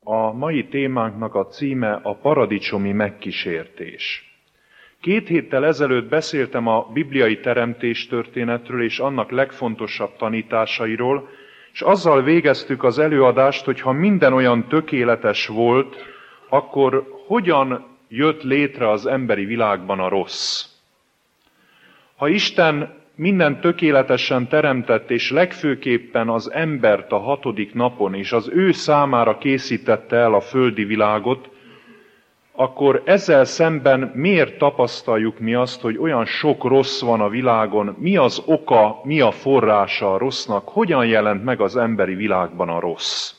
A mai témánknak a címe a paradicsomi megkísértés. 2 héttel ezelőtt beszéltem a bibliai teremtéstörténetről és annak legfontosabb tanításairól, és azzal végeztük az előadást, hogy ha minden olyan tökéletes volt, akkor hogyan jött létre az emberi világban a rossz? Ha Isten minden tökéletesen teremtett, és legfőképpen az embert a 6. napon, és az ő számára készítette el a földi világot, akkor ezzel szemben miért tapasztaljuk mi azt, hogy olyan sok rossz van a világon, mi az oka, mi a forrása a rossznak, hogyan jelent meg az emberi világban a rossz?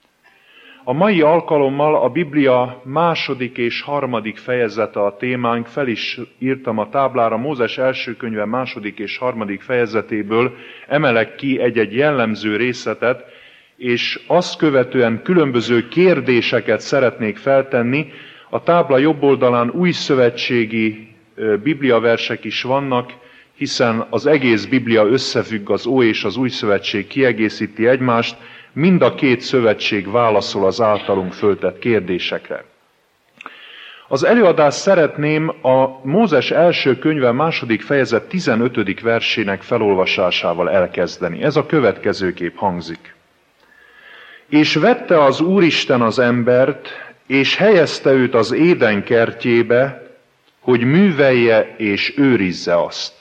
A mai alkalommal a Biblia 2. és 3. fejezete a témánk, fel is írtam a táblára, Mózes első könyve 2. és 3. fejezetéből emelek ki egy-egy jellemző részletet, és azt követően különböző kérdéseket szeretnék feltenni. A tábla jobb oldalán újszövetségi bibliaversek is vannak, hiszen az egész Biblia összefügg, az Ó és az Új Szövetség kiegészíti egymást, mind a 2 szövetség válaszol az általunk föltett kérdésekre. Az előadást szeretném a Mózes első könyve 2. fejezet 15. versének felolvasásával elkezdeni. Ez a következőképp hangzik. És vette az Úristen az embert, és helyezte őt az Éden kertjébe, hogy művelje és őrizze azt.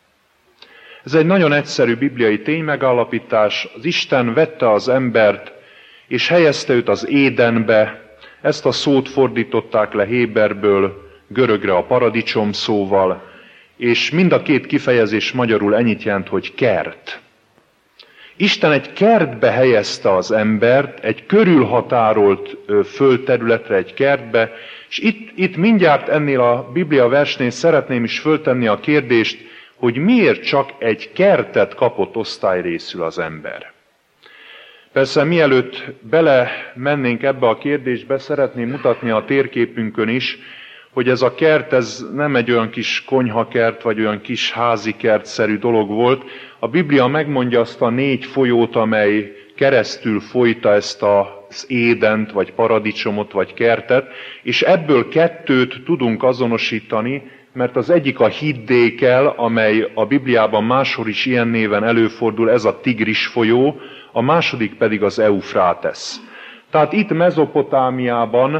Ez egy nagyon egyszerű bibliai ténymegállapítás. Az Isten vette az embert, és helyezte őt az Édenbe. Ezt a szót fordították le héberből görögre a paradicsom szóval, és mind a 2 kifejezés magyarul ennyit jelent, hogy kert. Isten egy kertbe helyezte az embert, egy körülhatárolt földterületre, egy kertbe, és itt mindjárt ennél a Biblia versnél szeretném is föltenni a kérdést, hogy miért csak egy kertet kapott osztályrészül az ember. Persze mielőtt belemennénk ebbe a kérdésbe, szeretném mutatni a térképünkön is, hogy ez a kert, ez nem egy olyan kis konyhakert, vagy olyan kis házi kertszerű dolog volt. A Biblia megmondja azt a 4 folyót, amely keresztül folyta ezt az Édent, vagy paradicsomot, vagy kertet, és ebből 2-t tudunk azonosítani, mert az egyik a Hiddékel, amely a Bibliában máshol is ilyen néven előfordul, ez a Tigris folyó, a második pedig az Eufrátesz. Tehát itt Mezopotámiában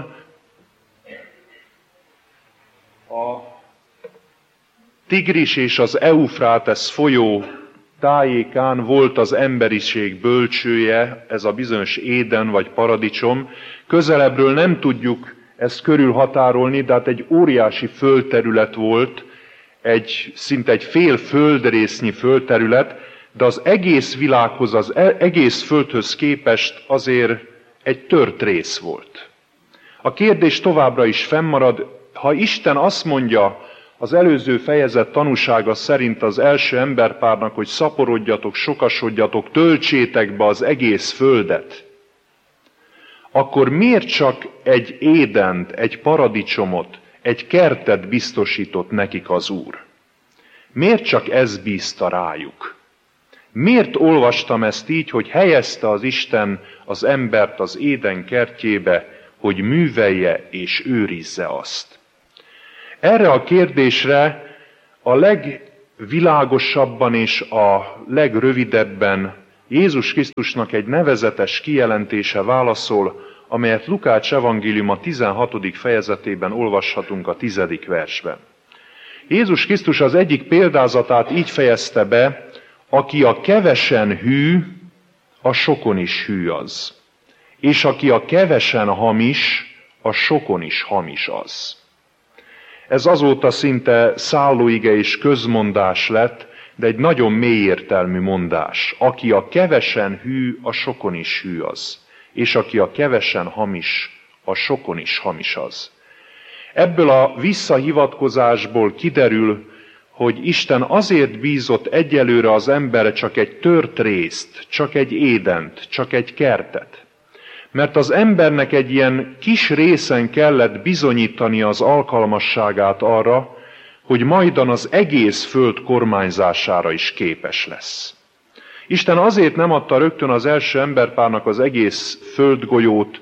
a Tigris és az Eufrátesz folyó tájékán volt az emberiség bölcsője, ez a bizonyos Éden vagy paradicsom. Közelebbről nem tudjuk ezt körülhatárolni, de hát egy óriási földterület volt, szinte egy fél földrésznyi földterület, de az egész világhoz, az egész földhöz képest azért egy tört rész volt. A kérdés továbbra is fennmarad, ha Isten azt mondja az előző fejezet tanúsága szerint az első emberpárnak, hogy szaporodjatok, sokasodjatok, töltsétek be az egész földet, akkor miért csak egy Édent, egy paradicsomot, egy kertet biztosított nekik az Úr? Miért csak ez bízta rájuk? Miért olvastam ezt így, hogy helyezte az Isten az embert az Éden kertjébe, hogy művelje és őrizze azt? Erre a kérdésre a legvilágosabban és a legrövidebben Jézus Krisztusnak egy nevezetes kijelentése válaszol, amelyet Lukács evangéliuma 16. fejezetében olvashatunk a 10. versben. Jézus Krisztus az egyik példázatát így fejezte be, aki a kevesen hű, a sokon is hű az. És aki a kevesen hamis, a sokon is hamis az. Ez azóta szinte szállóige és közmondás lett, de egy nagyon mély értelmű mondás. Aki a kevesen hű, a sokon is hű az. És aki a kevesen hamis, a sokon is hamis az. Ebből a visszahivatkozásból kiderül, hogy Isten azért bízott egyelőre az emberre csak egy tört részt, csak egy Édent, csak egy kertet. Mert az embernek egy ilyen kis részen kellett bizonyítani az alkalmasságát arra, hogy majdan az egész föld kormányzására is képes lesz. Isten azért nem adta rögtön az első emberpárnak az egész földgolyót,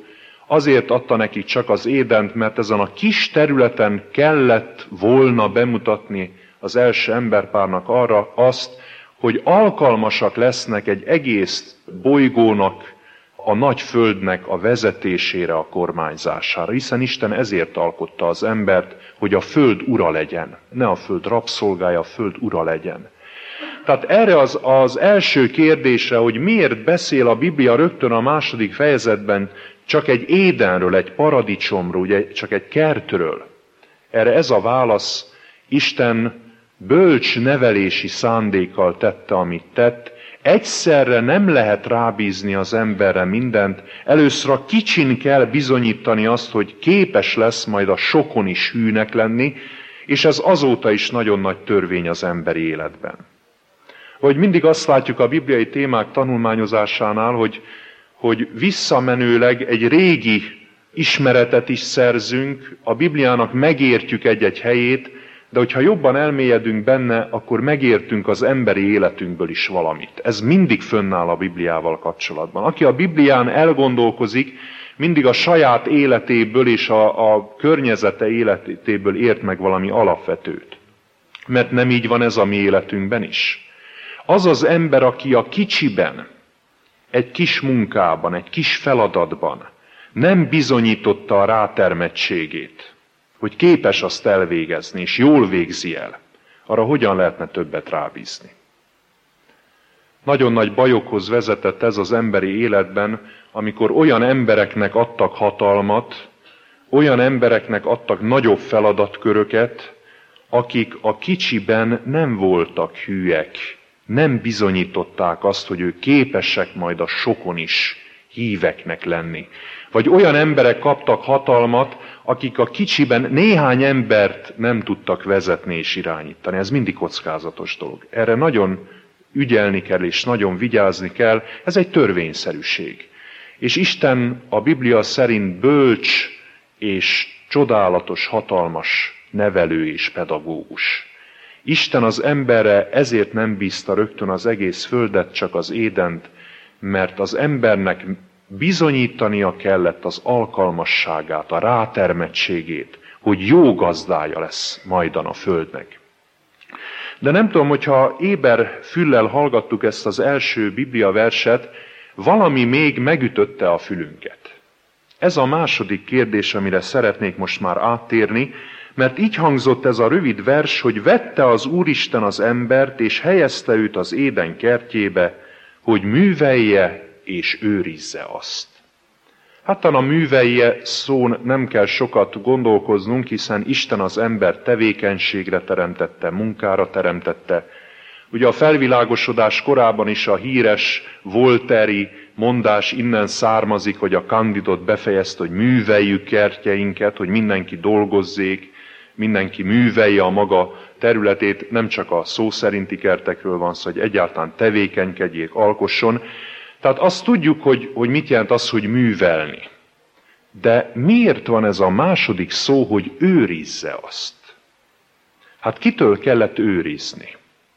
Azért adta nekik csak az Édent, mert ezen a kis területen kellett volna bemutatni az első emberpárnak arra azt, hogy alkalmasak lesznek egy egész bolygónak, a nagy földnek a vezetésére, a kormányzására. Hiszen Isten ezért alkotta az embert, hogy a föld ura legyen. Ne a föld rabszolgája, a föld ura legyen. Tehát erre az első kérdésre, hogy miért beszél a Biblia rögtön a 2. fejezetben csak egy Édenről, egy paradicsomról, ugye csak egy kertről. Erre ez a válasz: Isten bölcs nevelési szándékkal tette, amit tett. Egyszerre nem lehet rábízni az emberre mindent. Először a kicsin kell bizonyítani azt, hogy képes lesz majd a sokon is hűnek lenni, és ez azóta is nagyon nagy törvény az emberi életben. Hogy mindig azt látjuk a bibliai témák tanulmányozásánál, hogy visszamenőleg egy régi ismeretet is szerzünk, a Bibliának megértjük egy-egy helyét, de hogyha jobban elmélyedünk benne, akkor megértünk az emberi életünkből is valamit. Ez mindig fönnáll a Bibliával kapcsolatban. Aki a Biblián elgondolkozik, mindig a saját életéből és a környezete életéből ért meg valami alapvetőt. Mert nem így van ez a mi életünkben is. Az az ember, aki a kicsiben, egy kis munkában, egy kis feladatban nem bizonyította a rátermettségét, hogy képes azt elvégezni, és jól végzi el, arra hogyan lehetne többet rábízni? Nagyon nagy bajokhoz vezetett ez az emberi életben, amikor olyan embereknek adtak hatalmat, olyan embereknek adtak nagyobb feladatköröket, akik a kicsiben nem voltak hűek, nem bizonyították azt, hogy ők képesek majd a sokon is híveknek lenni. Vagy olyan emberek kaptak hatalmat, akik a kicsiben néhány embert nem tudtak vezetni és irányítani. Ez mindig kockázatos dolog. Erre nagyon ügyelni kell és nagyon vigyázni kell. Ez egy törvényszerűség. És Isten a Biblia szerint bölcs és csodálatos, hatalmas nevelő és pedagógus. Isten az emberre ezért nem bízta rögtön az egész földet, csak az Édent, mert az embernek bizonyítania kellett az alkalmasságát, a rátermettségét, hogy jó gazdája lesz majdan a földnek. De nem tudom, hogyha éber füllel hallgattuk ezt az első Biblia verset, valami még megütötte a fülünket. Ez a második kérdés, amire szeretnék most már áttérni, mert így hangzott ez a rövid vers, hogy vette az Úristen az embert, és helyezte őt az Éden kertjébe, hogy művelje és őrizze azt. Hát a művelje szón nem kell sokat gondolkoznunk, hiszen Isten az ember tevékenységre teremtette, munkára teremtette. Ugye a felvilágosodás korában is a híres voltaire-i mondás innen származik, hogy a Candidot befejezte, hogy műveljük kertjeinket, hogy mindenki dolgozzék, mindenki művelje a maga területét, nem csak a szó szerinti kertekről van szó, hogy egyáltalán tevékenykedjék, alkosson. Tehát azt tudjuk, hogy mit jelent az, hogy művelni. De miért van ez a második szó, hogy őrizze azt? Hát kitől kellett őrizni?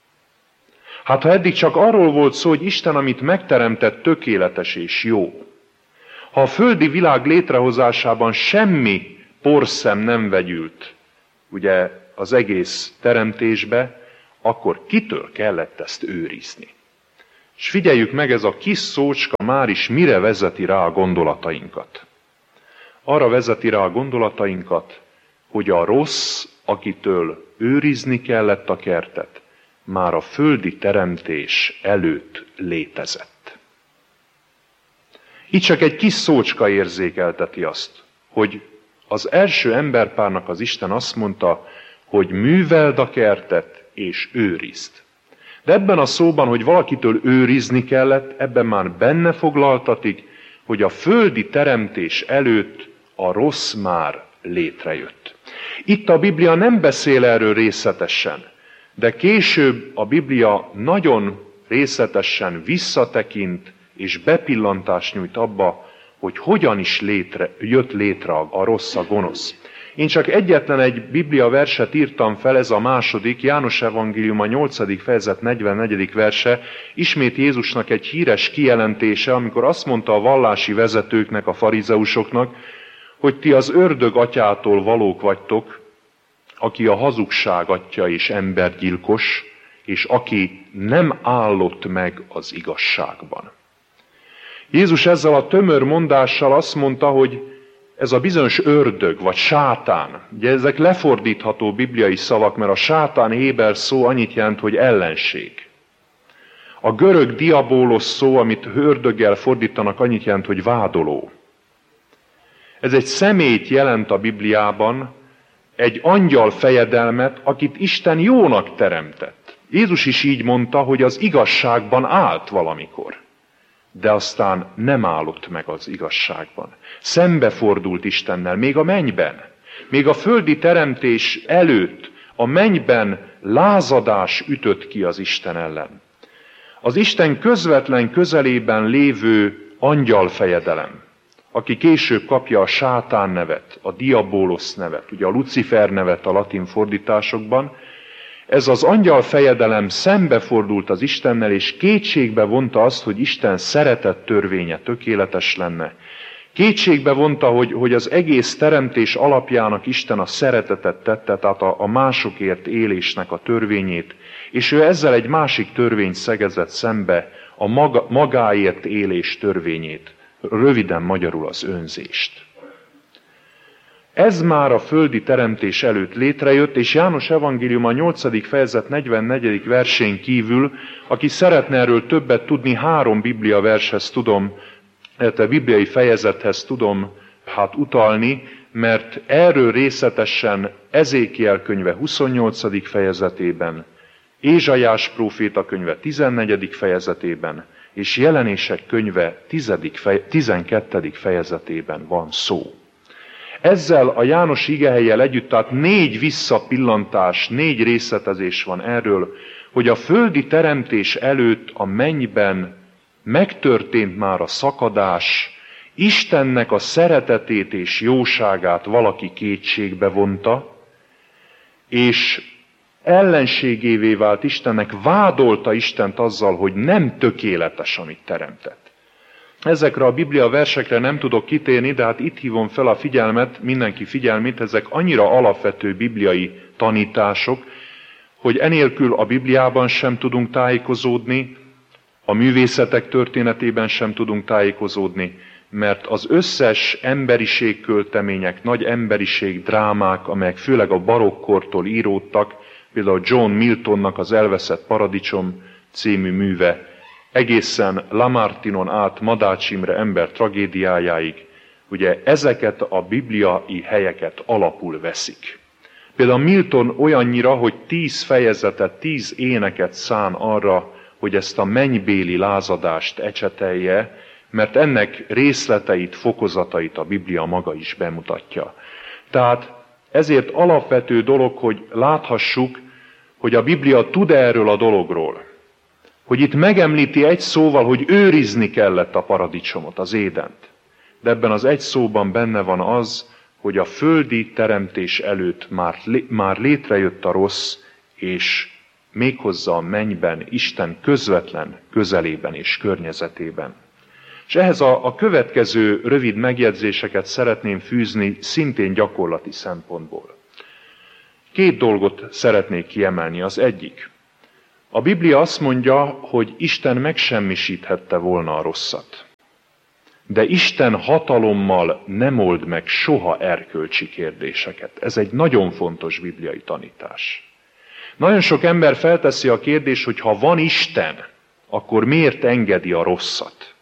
Hát ha eddig csak arról volt szó, hogy Isten, amit megteremtett, tökéletes és jó. Ha a földi világ létrehozásában semmi porszem nem vegyült, ugye az egész teremtésbe, akkor kitől kellett ezt őrizni? És figyeljük meg, ez a kis szócska már is mire vezeti rá a gondolatainkat. Arra vezeti rá a gondolatainkat, hogy a rossz, akitől őrizni kellett a kertet, már a földi teremtés előtt létezett. Itt csak egy kis szócska érzékelteti azt, hogy az első emberpárnak az Isten azt mondta, hogy műveld a kertet és őrizd. De ebben a szóban, hogy valakitől őrizni kellett, ebben már benne foglaltatik, hogy a földi teremtés előtt a rossz már létrejött. Itt a Biblia nem beszél erről részletesen, de később a Biblia nagyon részletesen visszatekint és bepillantást nyújt abba, hogy hogyan is jött létre a rossz, a gonosz. Én csak egyetlen egy Biblia verset írtam fel, ez a második, János Evangélium a 8. fejezet 44. verse, ismét Jézusnak egy híres kijelentése, amikor azt mondta a vallási vezetőknek, a farizeusoknak, hogy ti az ördög atyától valók vagytok, aki a hazugság atya és embergyilkos, és aki nem állott meg az igazságban. Jézus ezzel a tömör mondással azt mondta, hogy ez a bizonyos ördög, vagy sátán, ugye ezek lefordítható bibliai szavak, mert a sátán héber szó annyit jelent, hogy ellenség. A görög diabólos szó, amit ördöggel fordítanak, annyit jelent, hogy vádoló. Ez egy személyt jelent a Bibliában, egy angyal fejedelmet, akit Isten jónak teremtett. Jézus is így mondta, hogy az igazságban állt valamikor, de aztán nem állott meg az igazságban. Szembefordult Istennel, még a mennyben, még a földi teremtés előtt, a mennyben lázadás ütött ki az Isten ellen. Az Isten közvetlen közelében lévő angyal fejedelem, aki később kapja a sátán nevet, a diabólosz nevet, ugye a Lucifer nevet a latin fordításokban, ez az angyal fejedelem szembefordult az Istennel, és kétségbe vonta azt, hogy Isten szeretett törvénye tökéletes lenne. Kétségbe vonta, hogy az egész teremtés alapjának Isten a szeretetet tette, tehát a másokért élésnek a törvényét, és ő ezzel egy másik törvényt szegezett szembe, a magáért élés törvényét, röviden magyarul az önzést. Ez már a földi teremtés előtt létrejött, és János Evangélium a 8. fejezet 44. versén kívül, aki szeretne erről többet tudni, 3 Biblia vershez tudom, illetve bibliai fejezethez tudom utalni, mert erről részletesen Ezékiel könyve 28. fejezetében, Ézsaiás próféta könyve 14. fejezetében, és Jelenések könyve 12. fejezetében van szó. Ezzel a János igehelyjel együtt, tehát 4 visszapillantás, 4 részletezés van erről, hogy a földi teremtés előtt a mennyben megtörtént már a szakadás, Istennek a szeretetét és jóságát valaki kétségbe vonta, és ellenségévé vált Istennek, vádolta Istent azzal, hogy nem tökéletes, amit teremtett. Ezekre a Biblia versekre nem tudok kitérni, de hát itt hívom fel a figyelmet, mindenki figyelmét, ezek annyira alapvető bibliai tanítások, hogy enélkül a Bibliában sem tudunk tájékozódni, a művészetek történetében sem tudunk tájékozódni, mert az összes emberiségköltemények, nagy emberiség drámák, amelyek főleg a barokkortól íródtak, például John Miltonnak az Elveszett paradicsom című műve, egészen Lamartinon át Madács Imre ember tragédiájáig, ugye ezeket a bibliai helyeket alapul veszik. Például Milton olyannyira, hogy 10 fejezetet, 10 éneket szán arra, hogy ezt a mennybéli lázadást ecsetelje, mert ennek részleteit, fokozatait a Biblia maga is bemutatja. Tehát ezért alapvető dolog, hogy láthassuk, hogy a Biblia tud erről a dologról. Hogy itt megemlíti egy szóval, hogy őrizni kellett a paradicsomot, az Édent. De ebben az egy szóban benne van az, hogy a földi teremtés előtt már létrejött a rossz, és méghozzá a mennyben, Isten közvetlen közelében és környezetében. És ehhez a következő rövid megjegyzéseket szeretném fűzni szintén gyakorlati szempontból. 2 dolgot szeretnék kiemelni. Az egyik. A Biblia azt mondja, hogy Isten megsemmisíthette volna a rosszat. De Isten hatalommal nem old meg soha erkölcsi kérdéseket. Ez egy nagyon fontos bibliai tanítás. Nagyon sok ember felteszi a kérdést, hogy ha van Isten, akkor miért engedi a rosszat?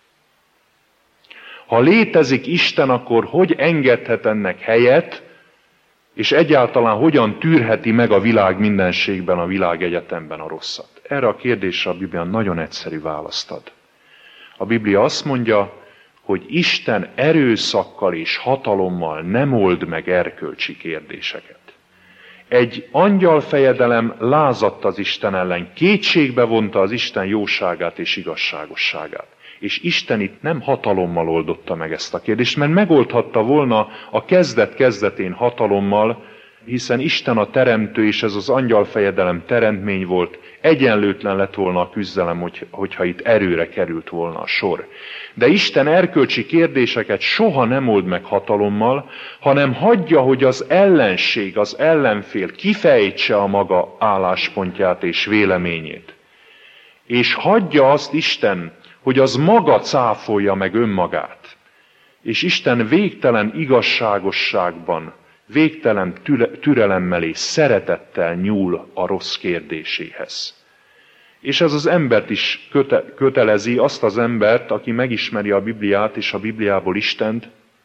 Ha létezik Isten, akkor hogy engedhet ennek helyet, és egyáltalán hogyan tűrheti meg a világ mindenségben, a világegyetemben a rosszat? Erre a kérdésre a Biblia nagyon egyszerű választ ad. A Biblia azt mondja, hogy Isten erőszakkal és hatalommal nem old meg erkölcsi kérdéseket. Egy angyalfejedelem lázadt az Isten ellen, kétségbe vonta az Isten jóságát és igazságosságát. És Isten itt nem hatalommal oldotta meg ezt a kérdést, mert megoldhatta volna a kezdet-kezdetén hatalommal, hiszen Isten a teremtő, és ez az angyalfejedelem teremtmény volt, egyenlőtlen lett volna a küzdelem, hogyha itt erőre került volna a sor. De Isten erkölcsi kérdéseket soha nem old meg hatalommal, hanem hagyja, hogy az ellenség, az ellenfél kifejtse a maga álláspontját és véleményét. És hagyja azt Isten, hogy az maga cáfolja meg önmagát. És Isten végtelen igazságosságban, végtelen türelemmel és szeretettel nyúl a rossz kérdéséhez. És ez az embert is kötelezi, azt az embert, aki megismeri a Bibliát és a Bibliából Istent,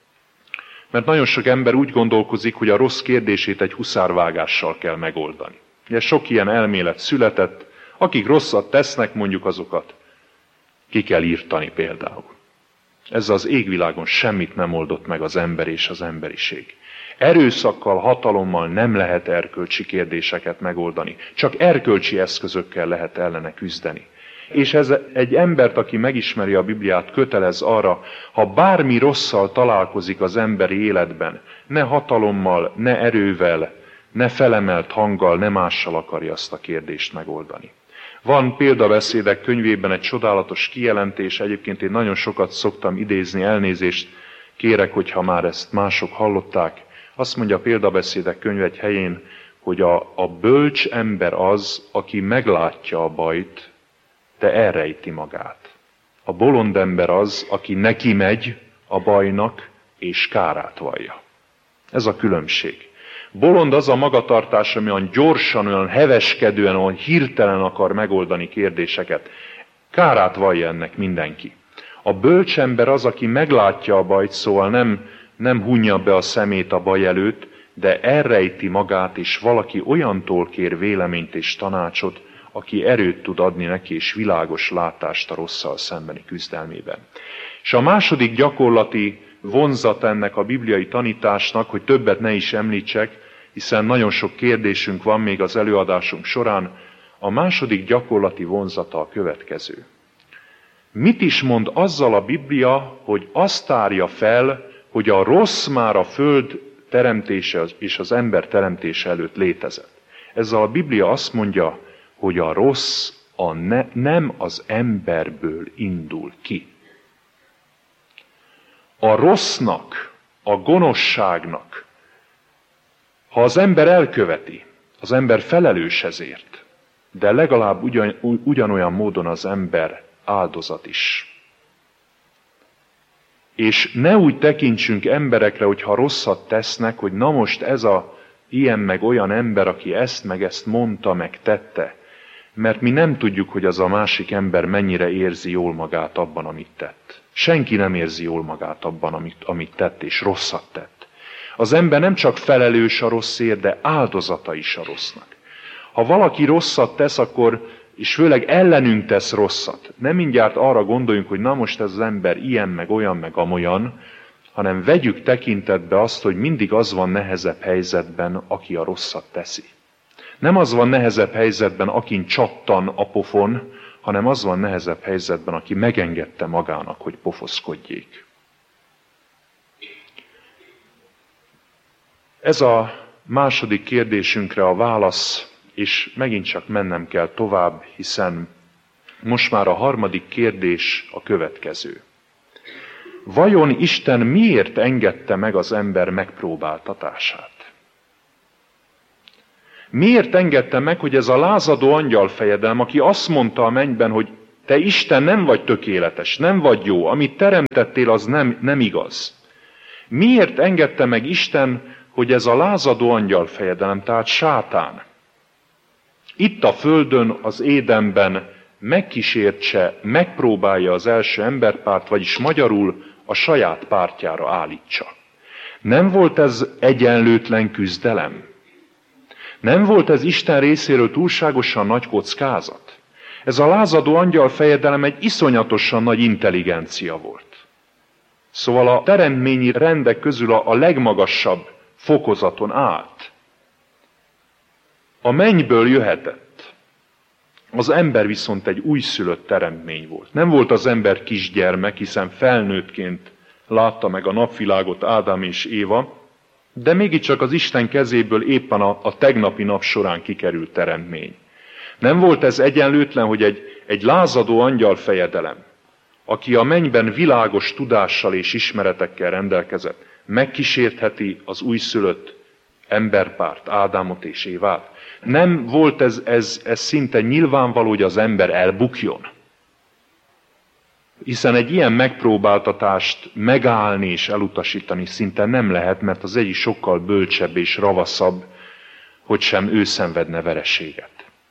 mert nagyon sok ember úgy gondolkozik, hogy a rossz kérdését egy huszárvágással kell megoldani. Ugye sok ilyen elmélet született, akik rosszat tesznek, mondjuk azokat ki kell írtani például. Ezzel az égvilágon semmit nem oldott meg az ember és az emberiség. Erőszakkal, hatalommal nem lehet erkölcsi kérdéseket megoldani. Csak erkölcsi eszközökkel lehet ellene küzdeni. És ez egy embert, aki megismeri a Bibliát, kötelez arra, ha bármi rosszal találkozik az emberi életben, ne hatalommal, ne erővel, ne felemelt hanggal, ne mással akarja azt a kérdést megoldani. Van Példabeszédek könyvében egy csodálatos kijelentés, egyébként én nagyon sokat szoktam idézni, elnézést kérek, hogyha már ezt mások hallották. Azt mondja a Példabeszédek könyv egy helyén, hogy a bölcs ember az, aki meglátja a bajt, de elrejti magát. A bolond ember az, aki neki megy a bajnak, és kárát vallja. Ez a különbség. Bolond az a magatartás, ami olyan gyorsan, olyan heveskedően, olyan hirtelen akar megoldani kérdéseket. Kárát vallja ennek mindenki. A bölcs ember az, aki meglátja a bajt, szóval nem hunja be a szemét a baj előtt, de elrejti magát, és valaki olyantól kér véleményt és tanácsot, aki erőt tud adni neki, és világos látást a rosszal szembeni küzdelmében. És a második gyakorlati vonzat ennek a bibliai tanításnak, hogy többet ne is említsek, hiszen nagyon sok kérdésünk van még az előadásunk során, a második gyakorlati vonzata a következő. Mit is mond azzal a Biblia, hogy azt tárja fel, hogy a rossz már a föld teremtése és az ember teremtése előtt létezett? Ezzel a Biblia azt mondja, hogy a rossz nem az emberből indul ki. A rossznak, a gonoszságnak, ha az ember elköveti, az ember felelős ezért, de legalább ugyanolyan módon az ember áldozat is. És ne úgy tekintsünk emberekre, hogy ha rosszat tesznek, hogy na most ez a ilyen meg olyan ember, aki ezt meg ezt mondta, meg tette, mert mi nem tudjuk, hogy az a másik ember mennyire érzi jól magát abban, amit tett. Senki nem érzi jól magát abban, amit tett, és rosszat tett. Az ember nem csak felelős a rosszért, de áldozata is a rossznak. Ha valaki rosszat tesz, akkor, és főleg ellenünk tesz rosszat, nem mindjárt arra gondoljunk, hogy na most ez az ember ilyen, meg olyan, meg amolyan, hanem vegyük tekintetbe azt, hogy mindig az van nehezebb helyzetben, aki a rosszat teszi. Nem az van nehezebb helyzetben, akin csattan a pofon, hanem az van nehezebb helyzetben, aki megengedte magának, hogy pofoszkodjék. Ez a második kérdésünkre a válasz, és megint csak mennem kell tovább, hiszen most már a harmadik kérdés a következő. Vajon Isten miért engedte meg az ember megpróbáltatását? Miért engedte meg, hogy ez a lázadó angyalfejedelem, aki azt mondta a mennyben, hogy te Isten nem vagy tökéletes, nem vagy jó, amit teremtettél, az nem igaz. Miért engedte meg Isten, hogy ez a lázadó angyalfejedelem, tehát sátán, itt a földön, az Édenben megkísértse, megpróbálja az első emberpárt, vagyis magyarul a saját pártjára állítsa. Nem volt ez egyenlőtlen küzdelem? Nem volt ez Isten részéről túlságosan nagy kockázat? Ez a lázadó angyalfejedelem egy iszonyatosan nagy intelligencia volt. Szóval a teremtményi rendek közül a legmagasabb fokozaton állt. A mennyből jöhetett. Az ember viszont egy újszülött teremtmény volt. Nem volt az ember kisgyermek, hiszen felnőttként látta meg a napvilágot Ádám és Éva, de mégiscsak az Isten kezéből éppen a tegnapi nap során kikerült teremtmény. Nem volt ez egyenlőtlen, hogy egy lázadó angyalfejedelem, aki a mennyben világos tudással és ismeretekkel rendelkezett, megkísértheti az újszülött emberpárt, Ádámot és Évát. Nem volt ez szinte nyilvánvaló, hogy az ember elbukjon. Hiszen egy ilyen megpróbáltatást megállni és elutasítani szinte nem lehet, mert az egyik sokkal bölcsebb és ravaszabb, hogy sem ő szenvedne vereséget.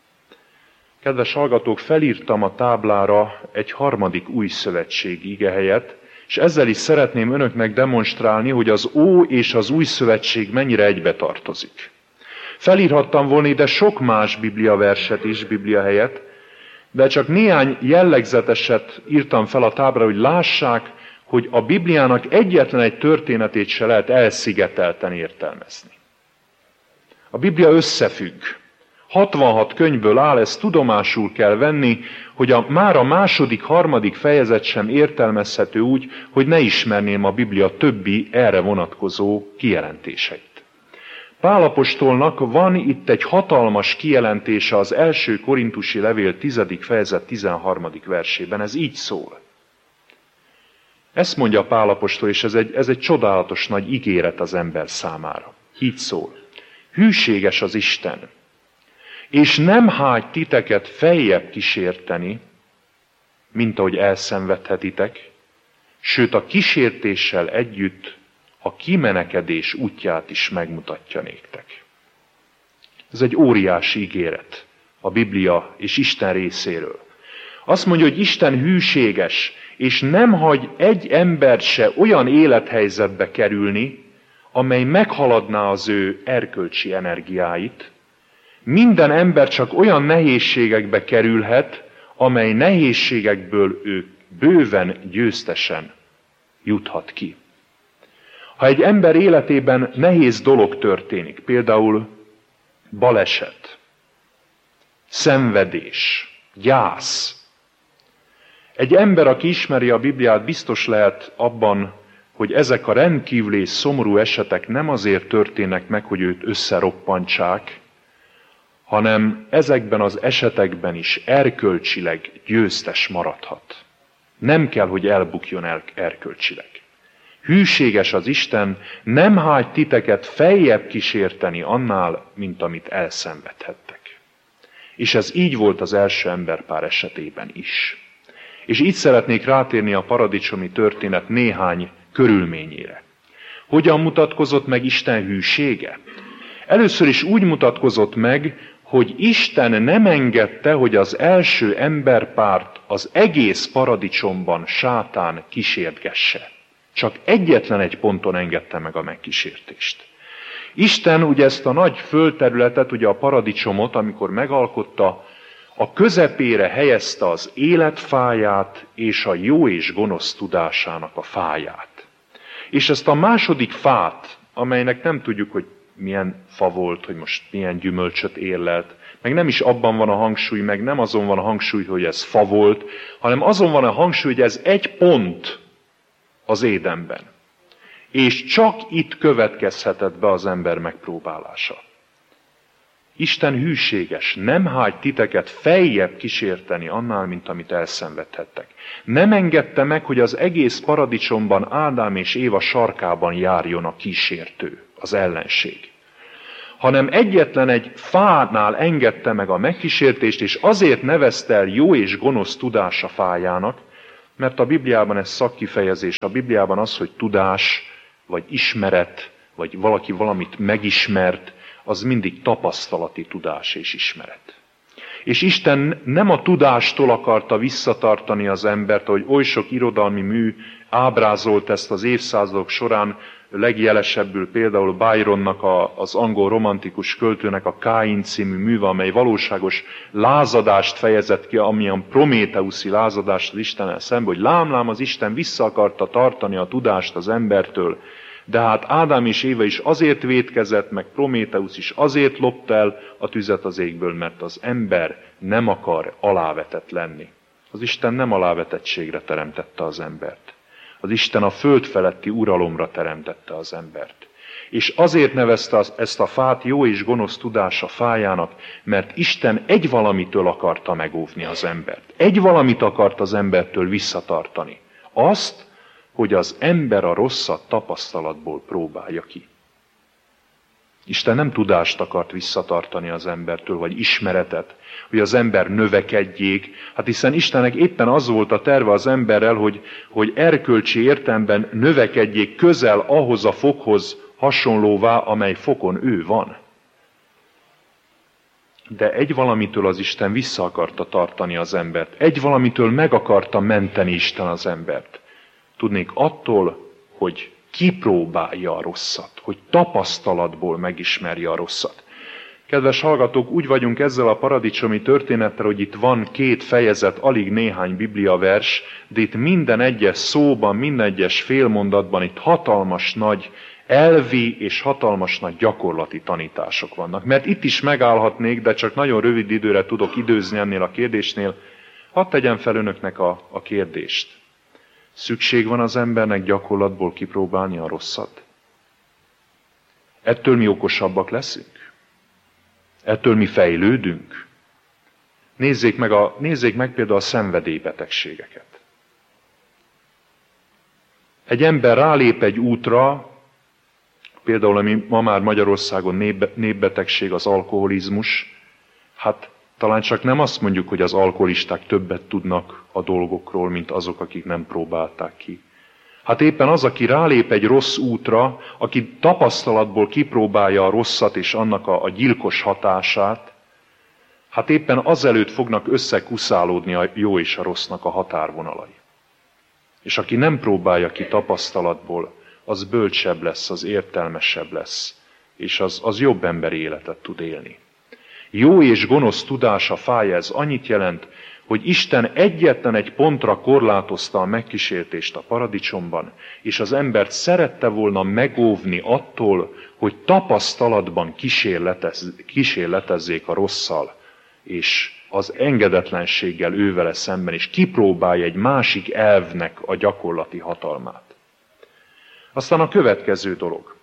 Kedves hallgatók, felírtam a táblára egy harmadik új szövetség igehelyet, és ezzel is szeretném önöknek demonstrálni, hogy az Ó és az Új Szövetség mennyire egybe tartozik. Felírhattam volna ide sok más bibliaverset is, bibliahelyet, de csak néhány jellegzeteset írtam fel a táblára, hogy lássák, hogy a Bibliának egyetlen egy történetét se lehet elszigetelten értelmezni. A Biblia összefügg. 66 könyvből áll, ezt tudomásul kell venni, hogy már a második, harmadik fejezet sem értelmezhető úgy, hogy ne ismerném a Biblia többi erre vonatkozó kijelentéseit. Pál apostolnak van itt egy hatalmas kijelentése az első korintusi levél 10. fejezet 13. versében, ez így szól. Ezt mondja Pál apostol, és ez egy csodálatos nagy ígéret az ember számára. Így szól. Hűséges az Isten, és nem hágy titeket feljebb kísérteni, mint ahogy elszenvedhetitek, sőt a kísértéssel együtt a kimenekedés útját is megmutatja néktek. Ez egy óriási ígéret a Biblia és Isten részéről. Azt mondja, hogy Isten hűséges, és nem hagy egy ember se olyan élethelyzetbe kerülni, amely meghaladná az ő erkölcsi energiáit. Minden ember csak olyan nehézségekbe kerülhet, amely nehézségekből ő bőven győztesen juthat ki. Ha egy ember életében nehéz dolog történik, például baleset, szenvedés, gyász, egy ember, aki ismeri a Bibliát, biztos lehet abban, hogy ezek a rendkívül és szomorú esetek nem azért történnek meg, hogy őt összeroppantsák, hanem ezekben az esetekben is erkölcsileg győztes maradhat. Nem kell, hogy elbukjon erkölcsileg. Hűséges az Isten, nem hagy titeket feljebb kísérteni annál, mint amit elszenvedhettek. És ez így volt az első emberpár esetében is. És így szeretnék rátérni a paradicsomi történet néhány körülményére. Hogyan mutatkozott meg Isten hűsége? Először is úgy mutatkozott meg, hogy Isten nem engedte, hogy az első emberpárt az egész paradicsomban sátán kísértgesse. Csak egyetlen egy ponton engedte meg a megkísértést. Isten ugye ezt a nagy földterületet, ugye a paradicsomot, amikor megalkotta, a közepére helyezte az életfáját és a jó és gonosz tudásának a fáját. És ezt a második fát, amelynek nem tudjuk, hogy milyen fa volt, hogy most milyen gyümölcsöt érlelt, meg nem is abban van a hangsúly, meg nem azon van a hangsúly, hogy ez fa volt, hanem azon van a hangsúly, hogy ez egy pont az Édenben. És csak itt következhetett be az ember megpróbálása. Isten hűséges, nem hagy titeket feljebb kísérteni annál, mint amit elszenvedhettek. Nem engedte meg, hogy az egész paradicsomban Ádám és Éva sarkában járjon a kísértő, az ellenség. Hanem egyetlen egy fánál engedte meg a megkísértést, és azért nevezte el jó és gonosz tudása fájának, mert a Bibliában ez szakkifejezés. A Bibliában az, hogy tudás, vagy ismeret, vagy valaki valamit megismert, az mindig tapasztalati tudás és ismeret. És Isten nem a tudástól akarta visszatartani az embert, hogy oly sok irodalmi mű ábrázolt ezt az évszázadok során, legjelesebbül például Byronnak, az angol romantikus költőnek a Káin című műve, amely valóságos lázadást fejezett ki, amilyen prométeuszi lázadást az Istennel szemben, hogy lám az Isten vissza akarta tartani a tudást az embertől, De hát Ádám és Éva is azért vétkezett, meg Prométeusz is azért lopta el a tüzet az égből, mert az ember nem akar alávetett lenni. Az Isten nem alávetettségre teremtette az embert. Az Isten a föld feletti uralomra teremtette az embert. És azért nevezte ezt a fát jó és gonosz tudása fájának, mert Isten egy valamitől akarta megóvni az embert. Egy valamit akart az embertől visszatartani. Azt, hogy az ember a rosszat tapasztalatból próbálja ki. Isten nem tudást akart visszatartani az embertől, vagy ismeretet, hogy az ember növekedjék. Hát hiszen Istennek éppen az volt a terve az emberrel, hogy erkölcsi értelemben növekedjék közel ahhoz a fokhoz hasonlóvá, amely fokon ő van. De egy valamitől az Isten vissza akarta tartani az embert. Egy valamitől meg akarta menteni Isten az embert. Tudnék, attól, hogy kipróbálja a rosszat, hogy tapasztalatból megismerje a rosszat. Kedves hallgatók, úgy vagyunk ezzel a paradicsomi történettel, hogy itt van 2 fejezet, alig néhány bibliavers, de itt minden egyes szóban, minden egyes félmondatban itt hatalmas nagy elvi és hatalmas nagy gyakorlati tanítások vannak. Mert itt is megállhatnék, de csak nagyon rövid időre tudok időzni ennél a kérdésnél. Hadd tegyem fel önöknek a kérdést. Szükség van az embernek gyakorlatból kipróbálni a rosszat? Ettől mi okosabbak leszünk? Ettől mi fejlődünk? Nézzék meg például a szenvedélybetegségeket. Egy ember rálép egy útra, például ami ma már Magyarországon népbetegség, az alkoholizmus, hát talán csak nem azt mondjuk, hogy az alkoholisták többet tudnak a dolgokról, mint azok, akik nem próbálták ki. Hát éppen az, aki rálép egy rossz útra, aki tapasztalatból kipróbálja a rosszat és annak a gyilkos hatását, hát éppen azelőtt fognak összekuszálódni a jó és a rossznak a határvonalai. És aki nem próbálja ki tapasztalatból, az bölcsebb lesz, az értelmesebb lesz, és az jobb emberi életet tud élni. Jó és gonosz tudása fája, ez annyit jelent, hogy Isten egyetlen egy pontra korlátozta a megkísértést a paradicsomban, és az embert szerette volna megóvni attól, hogy tapasztalatban kísérletezzék a rosszal, és az engedetlenséggel ővele szemben, és kipróbálja egy másik elvnek a gyakorlati hatalmát. Aztán a következő dolog.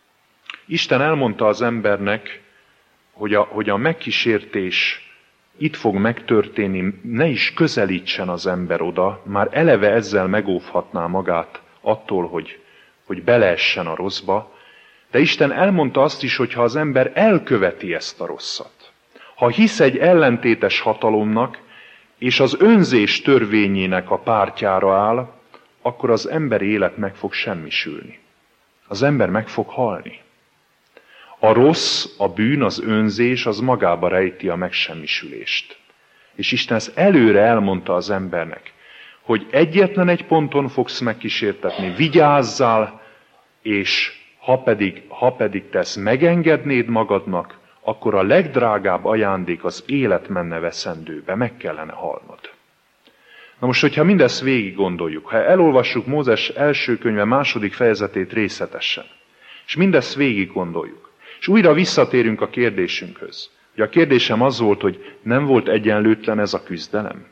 Isten elmondta az embernek, hogy a megkísértés itt fog megtörténni, ne is közelítsen az ember oda, már eleve ezzel megóvhatná magát attól, hogy beleessen a rosszba, de Isten elmondta azt is, hogy ha az ember elköveti ezt a rosszat, ha hisz egy ellentétes hatalomnak, és az önzés törvényének a pártjára áll, akkor az ember élet meg fog semmisülni. Az ember meg fog halni. A rossz, a bűn, az önzés, az magába rejti a megsemmisülést. És Isten ezt előre elmondta az embernek, hogy egyetlen egy ponton fogsz megkísértetni, vigyázzál, és ha pedig te ezt megengednéd magadnak, akkor a legdrágább ajándék az élet menne veszendőbe, meg kellene halnod. Na most, hogyha mindezt végig gondoljuk, ha elolvassuk Mózes első könyve 2. fejezetét részletesen, és mindezt végig gondoljuk, és újra visszatérünk a kérdésünkhöz. Ugye a kérdésem az volt, hogy nem volt egyenlőtlen ez a küzdelem?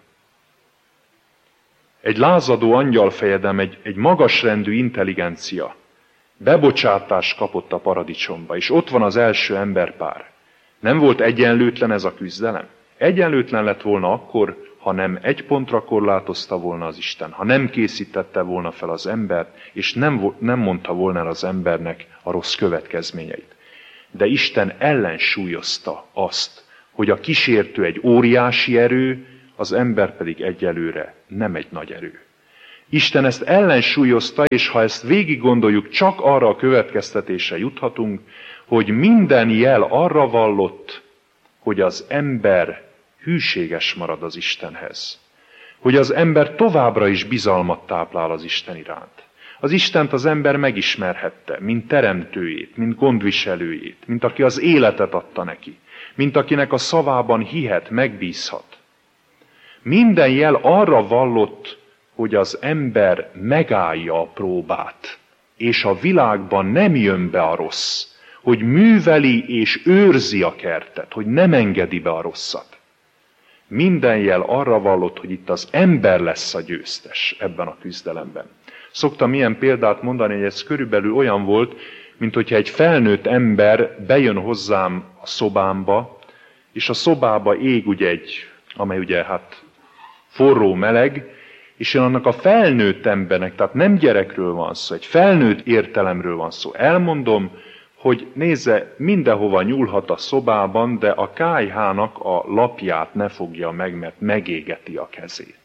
Egy lázadó angyalfejedem, egy magasrendű intelligencia bebocsátást kapott a paradicsomba, és ott van az első emberpár. Nem volt egyenlőtlen ez a küzdelem? Egyenlőtlen lett volna akkor, ha nem egy pontra korlátozta volna az Isten, ha nem készítette volna fel az embert, és nem mondta volna el az embernek a rossz következményeit. De Isten ellensúlyozta azt, hogy a kísértő egy óriási erő, az ember pedig egyelőre nem egy nagy erő. Isten ezt ellensúlyozta, és ha ezt végig gondoljuk, csak arra a következtetésre juthatunk, hogy minden jel arra vallott, hogy az ember hűséges marad az Istenhez. Hogy az ember továbbra is bizalmat táplál az Isten iránt. Az Istent az ember megismerhette, mint teremtőjét, mint gondviselőjét, mint aki az életet adta neki, mint akinek a szavában hihet, megbízhat. Minden jel arra vallott, hogy az ember megállja a próbát, és a világban nem jön be a rossz, hogy műveli és őrzi a kertet, hogy nem engedi be a rosszat. Minden jel arra vallott, hogy itt az ember lesz a győztes ebben a küzdelemben. Szoktam ilyen példát mondani, hogy ez körülbelül olyan volt, mint hogyha egy felnőtt ember bejön hozzám a szobámba, és a szobába ég ugye amely ugye forró, meleg, és én annak a felnőtt embernek, tehát nem gyerekről van szó, egy felnőtt értelemről van szó. Elmondom, hogy nézze, mindenhova nyúlhat a szobában, de a kályhának a lapját ne fogja meg, mert megégeti a kezét.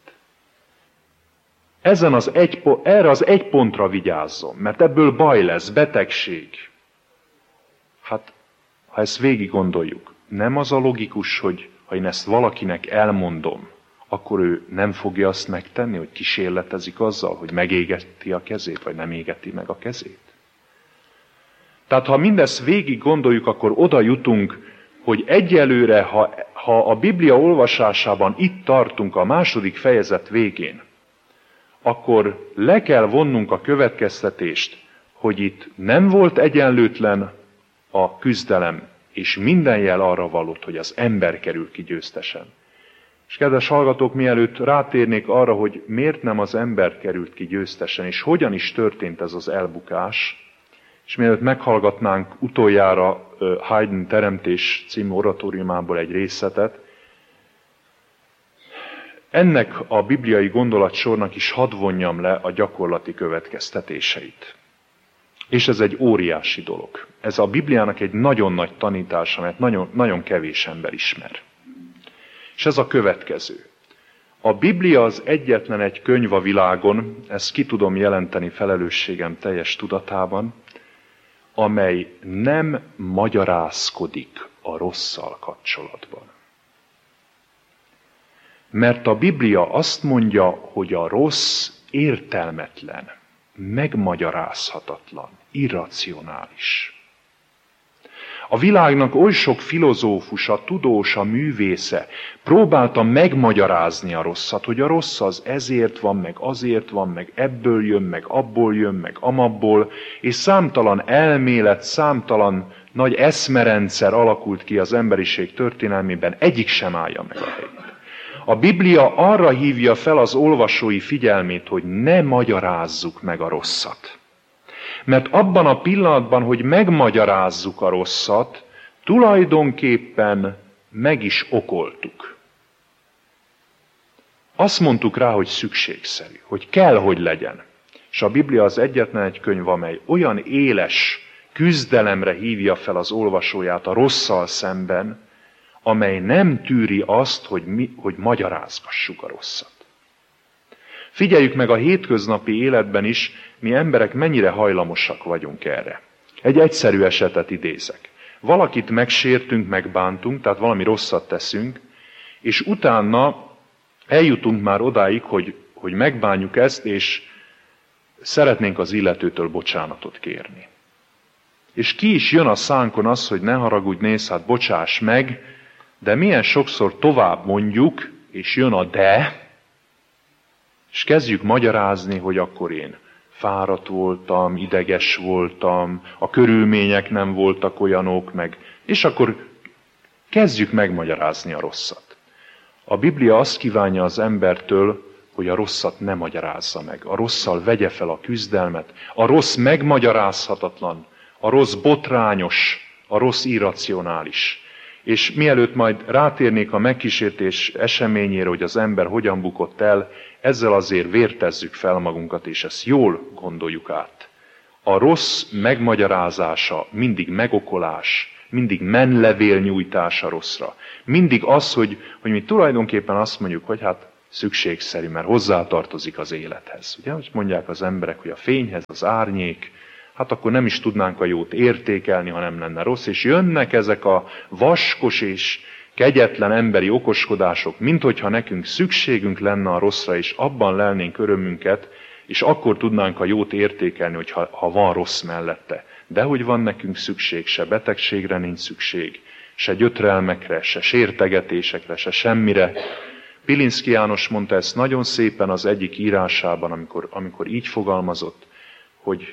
Erre az egy pontra vigyázzon, mert ebből baj lesz, betegség. Hát, ha ezt végig gondoljuk, nem az a logikus, hogy ha én ezt valakinek elmondom, akkor ő nem fogja azt megtenni, hogy kísérletezik azzal, hogy megégeti a kezét, vagy nem égeti meg a kezét. Tehát ha mindezt végig gondoljuk, akkor oda jutunk, hogy egyelőre, ha a Biblia olvasásában itt tartunk a 2. fejezet végén, akkor le kell vonnunk a következtetést, hogy itt nem volt egyenlőtlen a küzdelem, és minden jel arra valott, hogy az ember kerül ki győztesen. És kedves hallgatók, mielőtt rátérnék arra, hogy miért nem az ember került ki győztesen, és hogyan is történt ez az elbukás, és mielőtt meghallgatnánk utoljára Haydn Teremtés című oratóriumából egy részletet, ennek a bibliai gondolatsornak is hadd vonjam le a gyakorlati következtetéseit. És ez egy óriási dolog. Ez a Bibliának egy nagyon nagy tanítása, mert nagyon, nagyon kevés ember ismer. És ez a következő. A Biblia az egyetlen egy könyv a világon, ezt ki tudom jelenteni felelősségem teljes tudatában, amely nem magyarázkodik a rosszal kapcsolatban. Mert a Biblia azt mondja, hogy a rossz értelmetlen, megmagyarázhatatlan, irracionális. A világnak oly sok filozófusa, tudósa, művésze próbálta megmagyarázni a rosszat, hogy a rossz az ezért van, meg azért van, meg ebből jön, meg abból jön, meg amabból, és számtalan elmélet, számtalan nagy eszmerendszer alakult ki az emberiség történelmében, egyik sem állja meg a helyét. A Biblia arra hívja fel az olvasói figyelmét, hogy ne magyarázzuk meg a rosszat. Mert abban a pillanatban, hogy megmagyarázzuk a rosszat, tulajdonképpen meg is okoltuk. Azt mondtuk rá, hogy szükségszerű, hogy kell, hogy legyen. És a Biblia az egyetlen egy könyv, amely olyan éles küzdelemre hívja fel az olvasóját a rosszal szemben, amely nem tűri azt, hogy magyarázgassuk a rosszat. Figyeljük meg a hétköznapi életben is, mi emberek mennyire hajlamosak vagyunk erre. Egy egyszerű esetet idézek. Valakit megsértünk, megbántunk, tehát valami rosszat teszünk, és utána eljutunk már odáig, hogy megbánjuk ezt, és szeretnénk az illetőtől bocsánatot kérni. És ki is jön a szánkon az, hogy ne haragudj, nézz, hát bocsáss meg, de milyen sokszor tovább mondjuk, és jön a de, és kezdjük magyarázni, hogy akkor én fáradt voltam, ideges voltam, a körülmények nem voltak olyanok, és akkor kezdjük megmagyarázni a rosszat. A Biblia azt kívánja az embertől, hogy a rosszat ne magyarázza meg. A rosszal vegye fel a küzdelmet. A rossz megmagyarázhatatlan, a rossz botrányos, a rossz irracionális. És mielőtt majd rátérnék a megkísértés eseményére, hogy az ember hogyan bukott el, ezzel azért vértezzük fel magunkat, és ezt jól gondoljuk át. A rossz megmagyarázása mindig megokolás, mindig menlevélnyújtás a rosszra. Mindig az, hogy mi tulajdonképpen azt mondjuk, hogy hát szükségszerű, mert hozzátartozik az élethez. Ugye, hogy mondják az emberek, hogy a fényhez az árnyék, hát akkor nem is tudnánk a jót értékelni, ha nem lenne rossz, és jönnek ezek a vaskos és kegyetlen emberi okoskodások, minthogyha nekünk szükségünk lenne a rosszra, és abban lelnénk örömünket, és akkor tudnánk a jót értékelni, ha van rossz mellette. De hogy van nekünk szükség, se betegségre nincs szükség, se gyötrelmekre, se sértegetésekre, se semmire. Pilinszky János mondta ezt nagyon szépen az egyik írásában, amikor így fogalmazott, hogy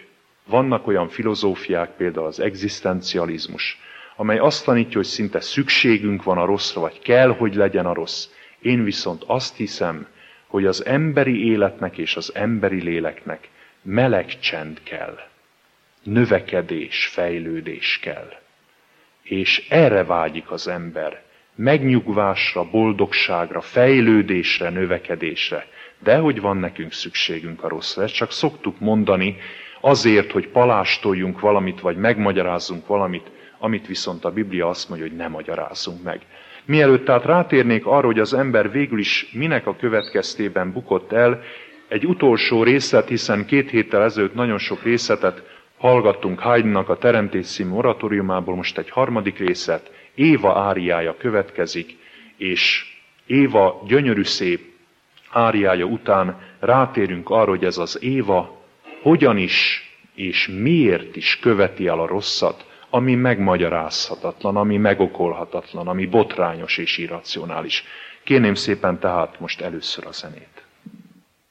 Vannak olyan filozófiák, például az egzisztencializmus, amely azt tanítja, hogy szinte szükségünk van a rosszra, vagy kell, hogy legyen a rossz. Én viszont azt hiszem, hogy az emberi életnek és az emberi léleknek meleg csend kell, növekedés, fejlődés kell. És erre vágyik az ember, megnyugvásra, boldogságra, fejlődésre, növekedésre. De hogy van nekünk szükségünk a rosszra, ezt csak szoktuk mondani azért, hogy palástoljunk valamit, vagy megmagyarázzunk valamit, amit viszont a Biblia azt mondja, hogy ne magyarázzunk meg. Mielőtt tehát rátérnék arra, hogy az ember végül is minek a következtében bukott el, egy utolsó részlet, hiszen 2 héttel ezelőtt nagyon sok részletet hallgattunk Haydnnak a Teremtés című oratóriumából, most egy 3. részlet, Éva áriája következik, és Éva gyönyörű szép áriája után rátérünk arra, hogy ez az Éva hogyan is és miért is követi el a rosszat, ami megmagyarázhatatlan, ami megokolhatatlan, ami botrányos és irracionális. Kérném szépen tehát most először a zenét.